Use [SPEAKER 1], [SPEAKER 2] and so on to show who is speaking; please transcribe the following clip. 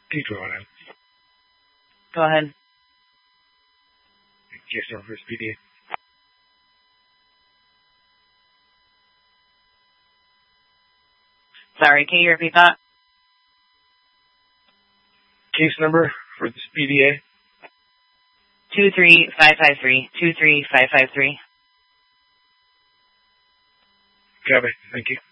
[SPEAKER 1] Can you go on?
[SPEAKER 2] Go ahead.
[SPEAKER 1] Case number for PDA.
[SPEAKER 2] Sorry, can you repeat that?
[SPEAKER 1] Case number for this PDA.
[SPEAKER 2] 23553. 23553.
[SPEAKER 1] Copy. Thank you.